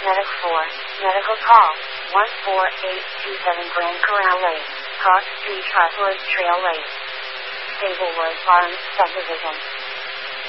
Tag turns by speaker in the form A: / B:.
A: Medic 4, Medical Call, 14827 Grand Corral Lake, Cross Street, Trotwood Trail Lake, Sablewood Farms Subdivision.